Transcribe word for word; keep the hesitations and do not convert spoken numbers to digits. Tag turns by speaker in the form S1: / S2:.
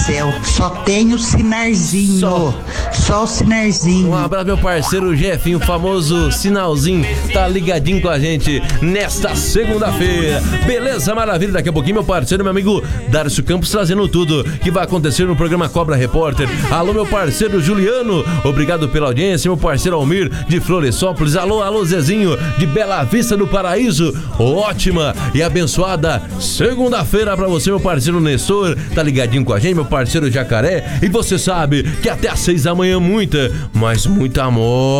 S1: céu, só tem o sinarzinho,
S2: Só.
S1: só o sinarzinho.
S2: Um abraço, meu parceiro Jefinho, o famoso sinalzinho, tá ligadinho com a gente nesta segunda-feira. Beleza, maravilha. Daqui a pouquinho, meu parceiro, meu amigo Darcio Campos, trazendo tudo que vai acontecer no programa Cobra Repórter. Alô, meu parceiro Juliano, obrigado pela audiência. Meu parceiro Almir, de Floresópolis. Alô, alô, Zezinho, de Bela Vista do Paraíso. Ótima e abençoada segunda-feira pra você, meu parceiro Nestor, tá ligadinho com a gente, meu parceiro Jacaré. E você sabe que até às seis da manhã, muita, mas muita amor.